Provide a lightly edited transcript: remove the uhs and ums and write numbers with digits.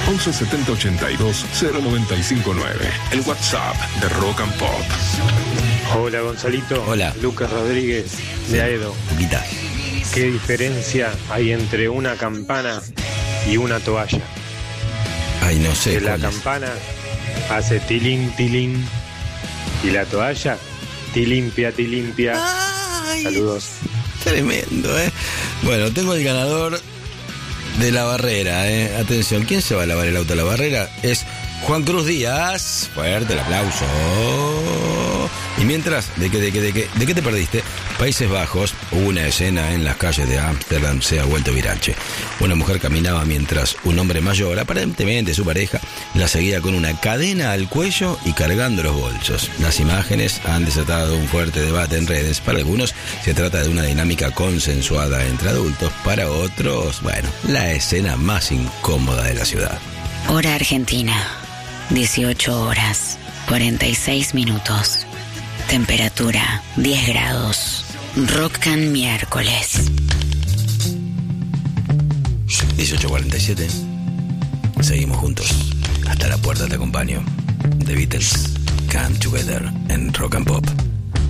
11 70 82 0959. El WhatsApp de Rock and Pop. Hola Gonzalito. Hola. Lucas Rodríguez de Aedo. Luquita. ¿Qué diferencia hay entre una campana y una toalla? Ay, no sé. Que la cuál es. campana hace tilín, tilín. Y la toalla, tilimpia, tilimpia. Ay, Saludos. tremendo, ¿eh? Bueno, tengo el ganador de la barrera, ¿eh? Atención, ¿quién se va a lavar el auto a la barrera? Es Juan Cruz Díaz. Fuerte el aplauso. Y mientras, ¿de qué te perdiste? Países Bajos, una escena en las calles de Ámsterdam se ha vuelto virache. Una mujer caminaba mientras un hombre mayor, aparentemente su pareja, la seguía con una cadena al cuello y cargando los bolsos. Las imágenes han desatado un fuerte debate en redes. Para algunos se trata de una dinámica consensuada entre adultos. Para otros, bueno, la escena más incómoda de la ciudad. Hora Argentina, 18 horas, 46 minutos. Temperatura 10 grados. Rockcan miércoles. 18:47. Seguimos juntos. Hasta la puerta te acompaño. The Beatles, Come Together en Rock and Pop.